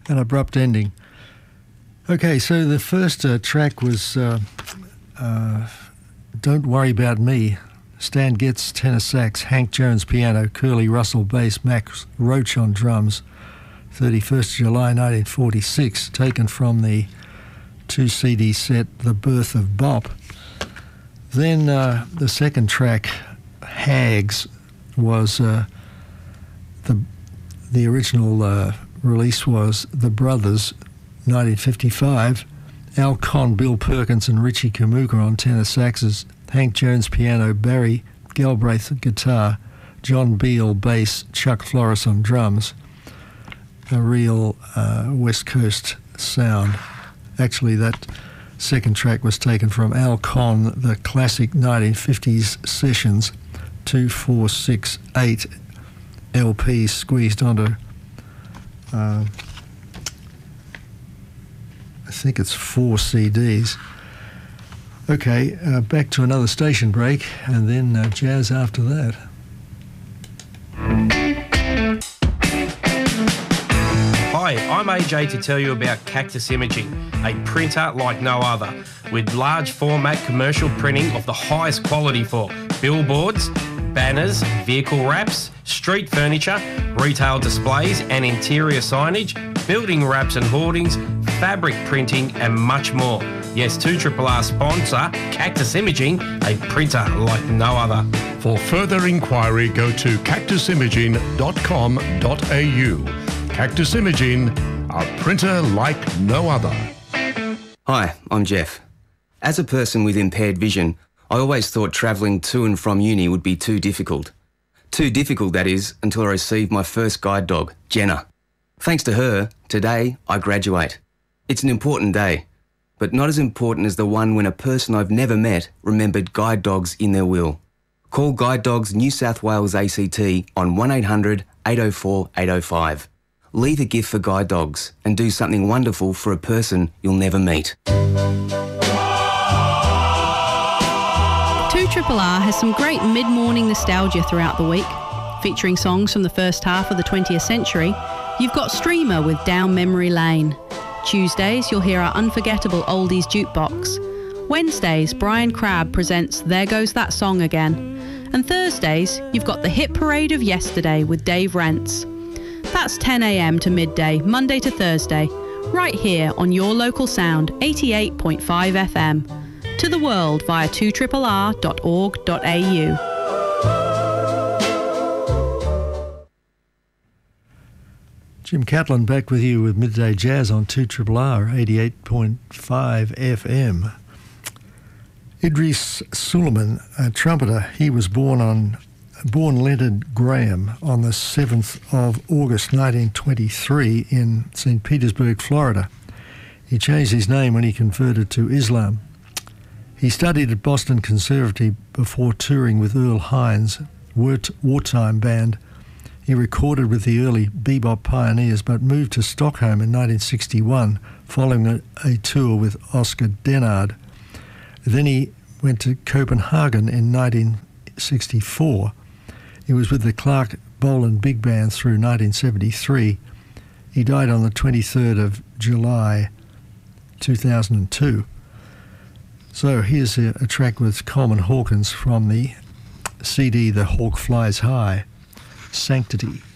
an abrupt ending. Okay, so the first track was Don't Worry About Me. Stan Getz, tenor sax, Hank Jones piano, Curly Russell bass, Max Roach on drums. 31st July 1946, taken from the 2-CD set The Birth of Bop. Then the second track, Hags, was the original release was The Brothers, 1955. Al Conn, Bill Perkins and Richie Kamuka on tenor saxes, Hank Jones piano, Barry Galbraith guitar, John Beale bass, Chuck Flores on drums. A real West Coast sound. Actually, that second track was taken from Al Conn, the classic 1950s Sessions, 2, 4, 6, 8 LPs squeezed onto, I think it's 4 CDs. Okay, back to another station break, and then jazz after that. Hi, I'm AJ to tell you about Cactus Imaging, a printer like no other, with large format commercial printing of the highest quality for billboards, banners, vehicle wraps, street furniture, retail displays and interior signage, building wraps and hoardings, fabric printing and much more. Yes, 2RRR sponsor Cactus Imaging, a printer like no other. For further inquiry, go to cactusimaging.com.au. Cactus Imaging, a printer like no other. Hi, I'm Jeff. As a person with impaired vision, I always thought travelling to and from uni would be too difficult. Too difficult, that is, until I received my first guide dog, Jenna. Thanks to her, today I graduate. It's an important day, but not as important as the one when a person I've never met remembered guide dogs in their will. Call Guide Dogs New South Wales ACT on 1800 804 805. Leave a gift for guide dogs and do something wonderful for a person you'll never meet. 2RRR has some great mid-morning nostalgia throughout the week. Featuring songs from the first half of the 20th century, you've got Streamer with Down Memory Lane. Tuesdays, you'll hear our unforgettable oldies jukebox. Wednesdays, Brian Crabb presents There Goes That Song Again. And Thursdays, you've got the hit parade of yesterday with Dave Rents. That's 10 a.m. to midday, Monday to Thursday, right here on your local sound, 88.5 FM. To the world via 2RRR.org.au. Jim Catlin back with you with Midday Jazz on 2RRR 88.5 FM. Idris Suleiman, a trumpeter, he was born Leonard Graham on the 7th of August 1923 in St. Petersburg, Florida. He changed his name when he converted to Islam. He studied at Boston Conservatory before touring with Earl Hines' wartime band. He recorded with the early bebop pioneers but moved to Stockholm in 1961 following a tour with Oscar Dennard. Then he went to Copenhagen in 1964. He was with the Clark Bolan Big Band through 1973. He died on the 23rd of July 2002. So here's a track with Coleman Hawkins from the CD The Hawk Flies High, Sanctity.